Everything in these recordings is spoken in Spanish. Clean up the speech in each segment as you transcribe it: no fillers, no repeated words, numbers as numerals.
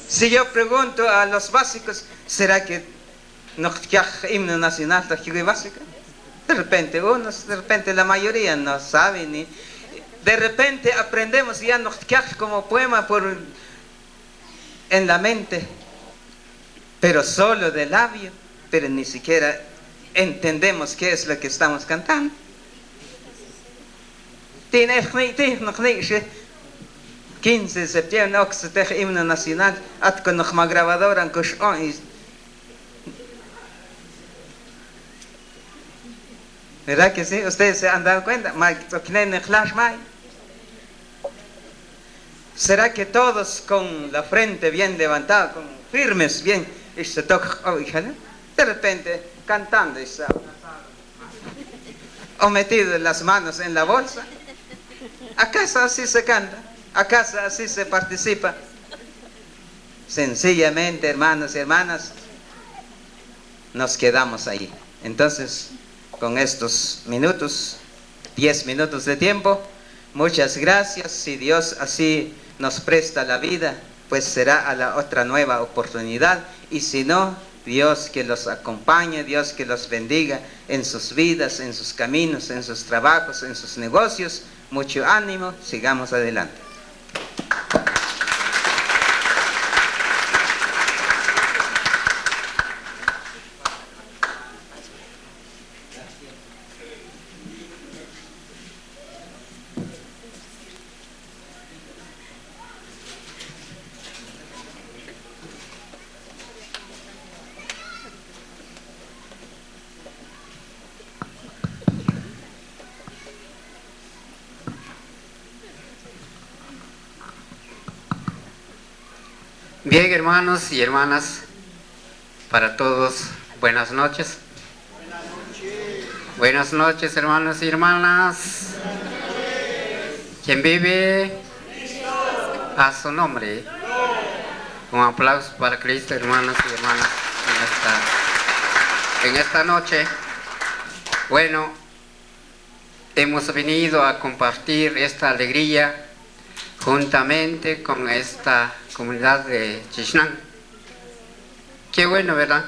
Si yo pregunto a los básicos, ¿será que no hay himno nacional básico? De repente unos, de repente la mayoría no saben. Ni de repente aprendemos ya no como poema en la mente, pero solo de labio, pero ni siquiera entendemos qué es lo que estamos cantando. 15 de septiembre, himno nacional, con una grabadora, ¿verdad que sí? ¿Ustedes se han dado cuenta? ¿Será que todos con la frente bien levantada, con firmes, bien, de repente cantando o metido las manos en la bolsa? ¿Acaso así se canta? ¿Acaso así se participa? Sencillamente, hermanos y hermanas, nos quedamos ahí. Entonces, con estos minutos, 10 minutos de tiempo, muchas gracias. Si Dios así nos presta la vida, pues será a la otra nueva oportunidad. Y si no, Dios que los acompañe, Dios que los bendiga en sus vidas, en sus caminos, en sus trabajos, en sus negocios. Mucho ánimo, sigamos adelante. Bien, hermanos y hermanas, para todos, buenas noches. Buenas noches, hermanos y hermanas. ¿Quién vive? A su nombre. Un aplauso para Cristo, hermanos y hermanas, en esta noche. Bueno, hemos venido a compartir esta alegría juntamente con esta comunidad de Chixnán. Qué bueno, ¿verdad?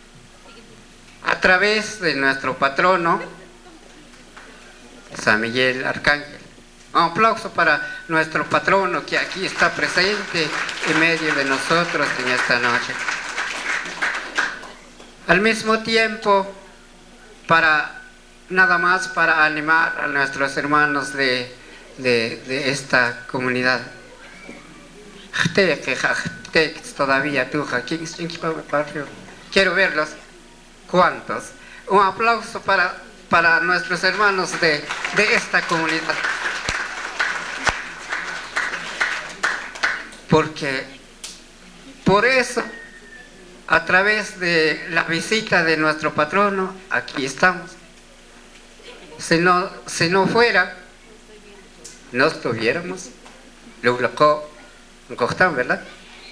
A través de nuestro patrono, San Miguel Arcángel. Un aplauso para nuestro patrono que aquí está presente en medio de nosotros en esta noche. Al mismo tiempo, nada más para animar a nuestros hermanos de esta comunidad. Todavía quiero verlos. ¿Cuántos? Un aplauso para nuestros hermanos de esta comunidad. Porque por eso, a través de la visita de nuestro patrono, aquí estamos. Si no fuera, no estuviéramos. Lo bloqueó, ¿verdad?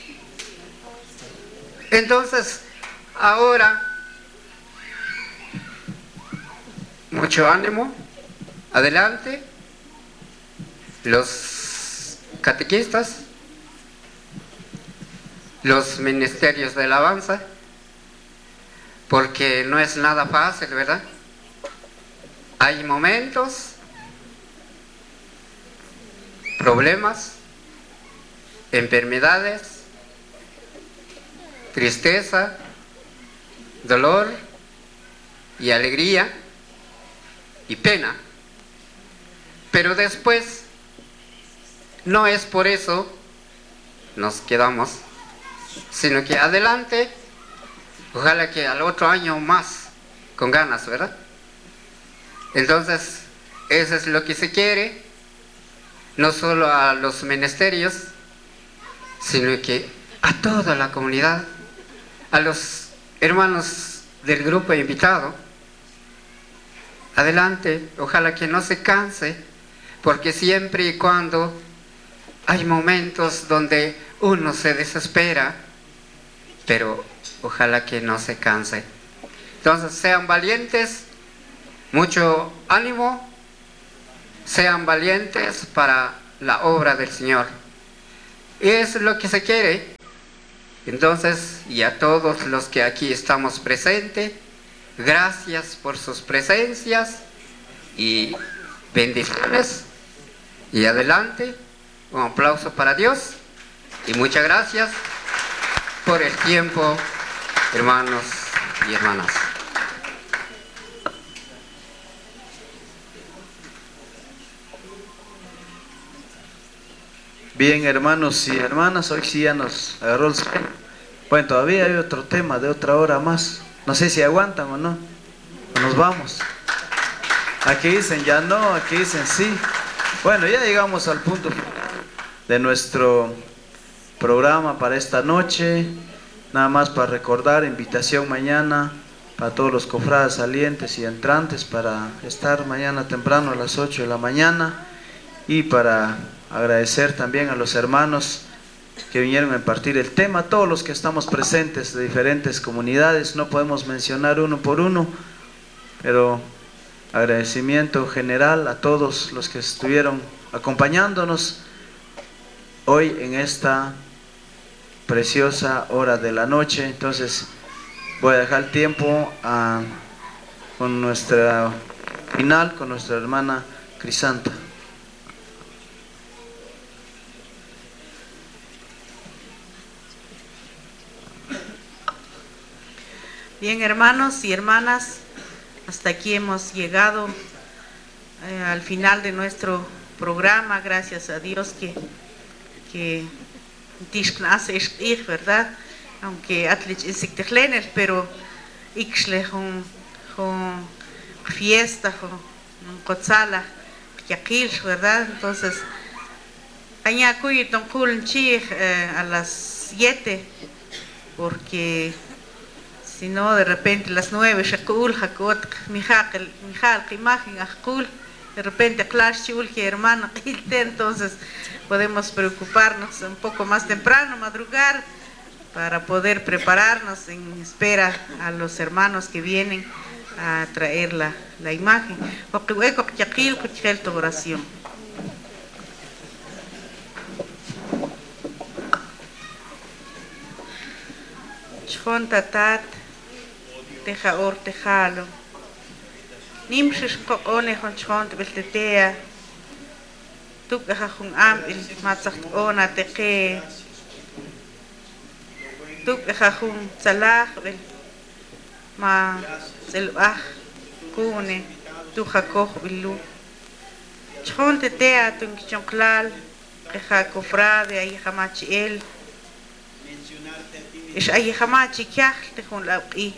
Entonces, ahora, mucho ánimo, adelante, los catequistas, los ministerios de alabanza, porque no es nada fácil, ¿verdad? Hay momentos, problemas, enfermedades, tristeza, dolor y alegría y pena. Pero después, no es por eso nos quedamos, sino que adelante, ojalá que al otro año más, con ganas, ¿verdad? Entonces, eso es lo que se quiere, no solo a los ministerios, sino que a toda la comunidad, a los hermanos del grupo invitado. Adelante, ojalá que no se canse, porque siempre y cuando hay momentos donde uno se desespera, pero ojalá que no se canse. Entonces, sean valientes, mucho ánimo, sean valientes para la obra del Señor. Y es lo que se quiere, Entonces, y a todos los que aquí estamos presentes, gracias por sus presencias y bendiciones. Y adelante, un aplauso para Dios y muchas gracias por el tiempo, hermanos y hermanas. Bien, hermanos y hermanas, hoy sí ya nos agarró el sueño. Bueno, todavía hay otro tema de otra hora más. No sé si aguantan o no. O nos vamos. Aquí dicen ya no, aquí dicen sí. Bueno, ya llegamos al punto final de nuestro programa para esta noche. Nada más para recordar, invitación mañana para todos los cofrades salientes y entrantes para estar mañana temprano a las 8 de la mañana. Y para agradecer también a los hermanos que vinieron a impartir el tema, todos los que estamos presentes de diferentes comunidades, no podemos mencionar uno por uno, pero agradecimiento general a todos los que estuvieron acompañándonos hoy en esta preciosa hora de la noche. Entonces voy a dejar el tiempo con nuestra final, con nuestra hermana Crisanta. Bien, hermanos y hermanas, hasta aquí hemos llegado al final de nuestro programa. Gracias a Dios que ¿verdad? Aunque atlich insectlener, pero ixle con fiesta, con cotzala, yaquil, ¿verdad? Entonces, aña cuy tonkul a las 7, porque si no, de repente las 9, shakul, hakot, mijal, imagen, akul, de repente, clash, chul, que hermano, entonces podemos preocuparnos un poco más temprano, madrugar, para poder prepararnos en espera a los hermanos que vienen a traer la imagen. Oración. Chon tatat teja or tejalo nimshish qoone hon chon beltetea tuk ha jun am il matzacht ona teqe tuk ha jun salah bel ma selah kune tu jakoh bilu chon tetea tung chonklal ha kofrade ay hamachiel إيش أي خماتي كياخ تكون لابقي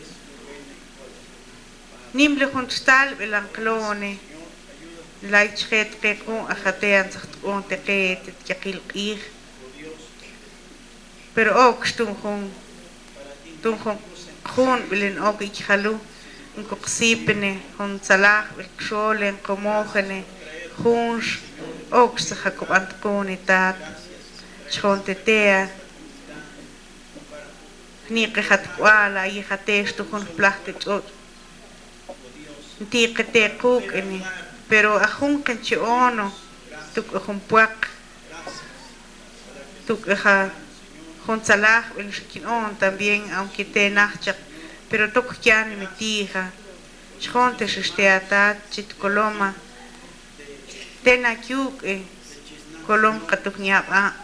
نيم لكون تشتال بالانقلوني لا يتشخيت قيقون أخاتيان تختقون تقيت تتكيل قيخ pero ook toen gewoon willen ook iets hallo een koksipene hun salah wil ksholen komogene huns ook ze hakop antkoni taat chon tetea ni qehat kwala y hatesh tu con plastic ot ti qete cook ni pero ajun kanchiono tu ajun puak tu ha con salah el shikinon también aunque te nachak pero tu kian mi tija chonte shesteata chit koloma tena kyuk kolom qatuknya ba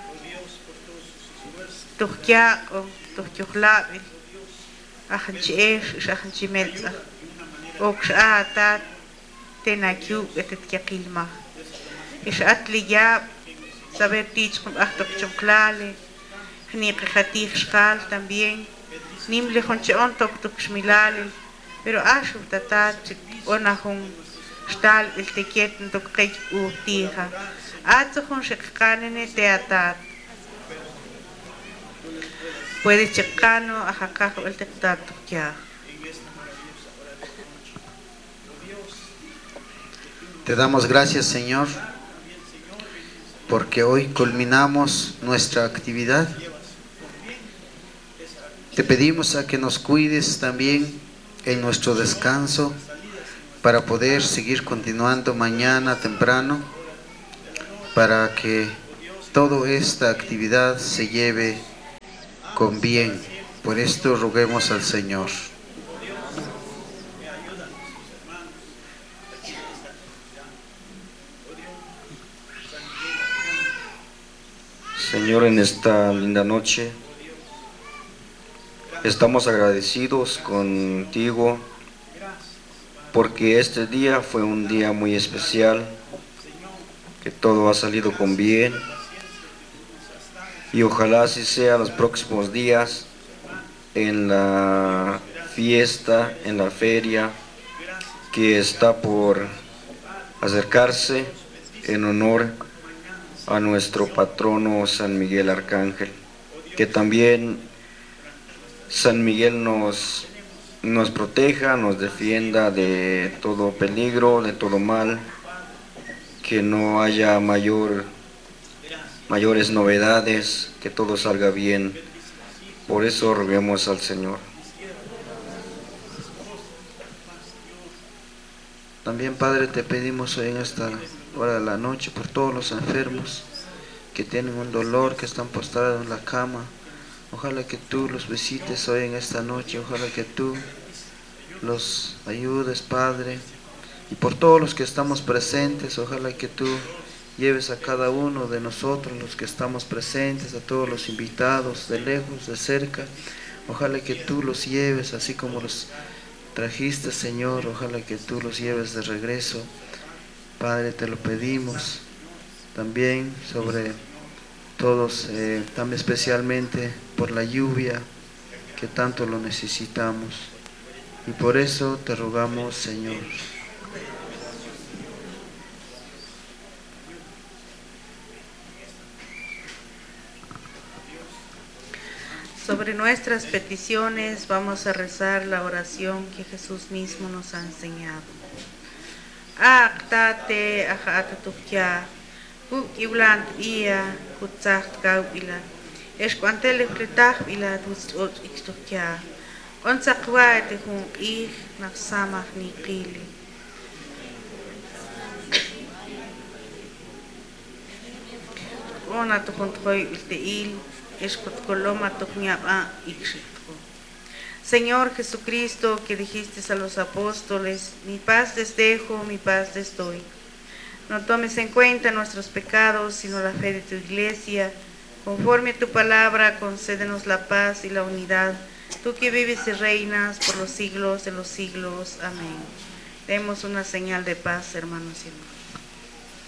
tu kya تخلابل أخنشيش أخنشيملزة أوكشآتات تناكيو بتتكيل ما إيش أتلي جاب saber tichkum achtok chomklale hniqe khatij shkal también nimle honcheon tok tok shmilale pero ashu tatat ona hun shtal el teket tok qej u tija atzo hun shekkanene teatat puede checano ajaka el tetat ya. Te damos gracias, Señor, porque hoy culminamos nuestra actividad. Te pedimos a que nos cuides también en nuestro descanso para poder seguir continuando mañana temprano, para que toda esta actividad se lleve con bien. Por esto roguemos al Señor. Señor, en esta linda noche estamos agradecidos contigo porque este día fue un día muy especial, que todo ha salido con bien y ojalá así sea los próximos días en la fiesta, en la feria que está por acercarse en honor a nuestro patrono San Miguel Arcángel, que también San Miguel nos proteja, nos defienda de todo peligro, de todo mal, que no haya mayores novedades, que todo salga bien. Por eso roguemos al Señor. También, Padre, te pedimos hoy en esta hora de la noche por todos los enfermos que tienen un dolor, que están postrados en la cama. Ojalá que tú los visites hoy en esta noche, ojalá que tú los ayudes, Padre. Y por todos los que estamos presentes, ojalá que tú lleves a cada uno de nosotros, los que estamos presentes, a todos los invitados, de lejos, de cerca. Ojalá que tú los lleves, así como los trajiste, Señor, ojalá que tú los lleves de regreso. Padre, te lo pedimos también sobre todos, también especialmente por la lluvia que tanto lo necesitamos. Y por eso te rogamos, Señor. Sobre nuestras peticiones vamos a rezar la oración que Jesús mismo nos ha enseñado. Aqtate ajatatukya, iblant ia kutsacht gaubila, esquantele fletach ila tusot iktukya, onsakwaete hun ich naksamach nikili. Ona tukontroi ilteil. Señor Jesucristo, que dijiste a los apóstoles, mi paz les dejo, mi paz les doy. No tomes en cuenta nuestros pecados, sino la fe de tu iglesia. Conforme a tu palabra, concédenos la paz y la unidad, tú que vives y reinas por los siglos de los siglos. Amén. Demos una señal de paz, hermanos y hermanas.